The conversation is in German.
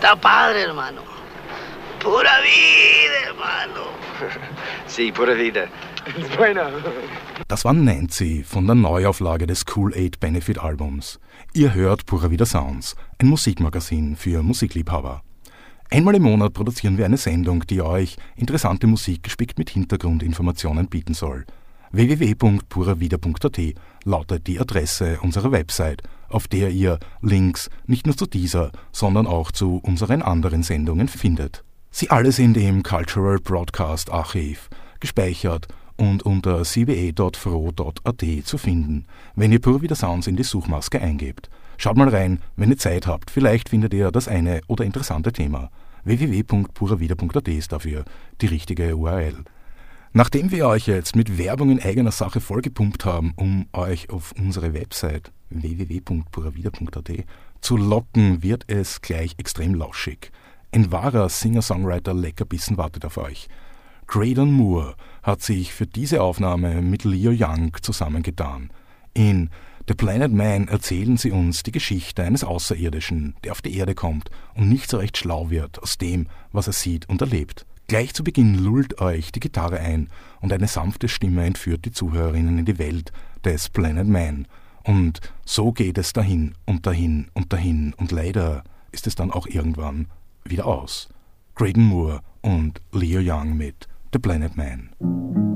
Está padre, hermano. Pura vida, hermano. Sí, pura vida. Bueno. Das war Nancy von der Neuauflage des Cool 8 Benefit Albums. Ihr hört Pura Vida Sounds, ein Musikmagazin für Musikliebhaber. Einmal im Monat produzieren wir eine Sendung, die euch interessante Musik gespickt mit Hintergrundinformationen bieten soll. www.puravida.at lautet die Adresse unserer Website, auf der ihr Links nicht nur zu dieser, sondern auch zu unseren anderen Sendungen findet. Sie alle sind im Cultural Broadcast Archiv gespeichert und unter cwe.fro.at zu finden, wenn ihr Pura Vida Sounds in die Suchmaske eingebt. Schaut mal rein, wenn ihr Zeit habt, vielleicht findet ihr das eine oder interessante Thema. www.puravida.at ist dafür die richtige URL. Nachdem wir euch jetzt mit Werbung in eigener Sache vollgepumpt haben, um euch auf unsere Website www.puravida.at zu locken, wird es gleich extrem lauschig. Ein wahrer Singer-Songwriter-Leckerbissen wartet auf euch. Graydon Moore hat sich für diese Aufnahme mit Leo Young zusammengetan. In The Planet Man erzählen sie uns die Geschichte eines Außerirdischen, der auf die Erde kommt und nicht so recht schlau wird aus dem, was er sieht und erlebt. Gleich zu Beginn lullt euch die Gitarre ein und eine sanfte Stimme entführt die Zuhörerinnen in die Welt des Planet Man. Und so geht es dahin und dahin und dahin und leider ist es dann auch irgendwann wieder aus. Graydon Moore und Leo Young mit The Planet Man.